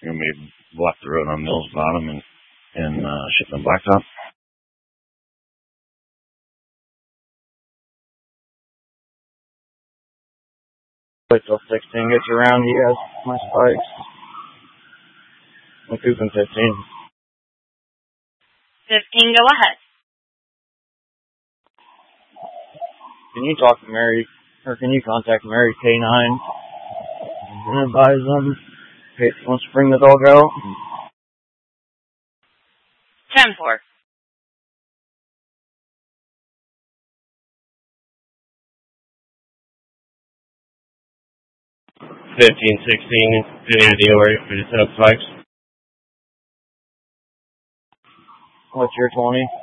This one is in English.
You're going to be block the road on Mills Bottom and Shipman Blacktop. Wait till 16 gets around, you guys. My spikes. I'm cooping 15. 15, go ahead. Can you talk to Mary, or can you contact Mary K9 and advise them if he wants to bring the dog out? 10-4. $15-16, any idea where we just set up spikes? What's your 20?